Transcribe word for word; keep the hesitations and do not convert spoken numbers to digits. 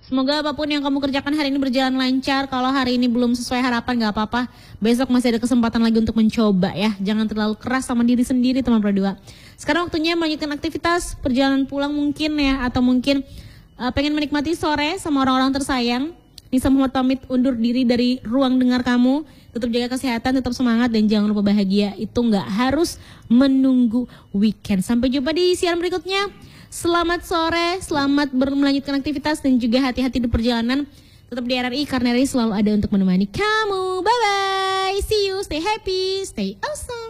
Semoga apapun yang kamu kerjakan hari ini berjalan lancar. Kalau hari ini belum sesuai harapan gak apa-apa. Besok masih ada kesempatan lagi untuk mencoba ya. Jangan terlalu keras sama diri sendiri teman Pro dua. Sekarang waktunya melanjutkan aktivitas. Perjalanan pulang mungkin ya. Atau mungkin uh, pengen menikmati sore sama orang-orang tersayang. Nisa Muhammad pamit undur diri dari ruang dengar kamu. Tetap jaga kesehatan, tetap semangat. Dan jangan lupa bahagia. Itu gak harus menunggu weekend. Sampai jumpa di siaran berikutnya. Selamat sore, selamat melanjutkan aktivitas dan juga hati-hati di perjalanan. Tetap di R R I karena R R I selalu ada untuk menemani kamu. Bye bye, see you, stay happy, stay awesome.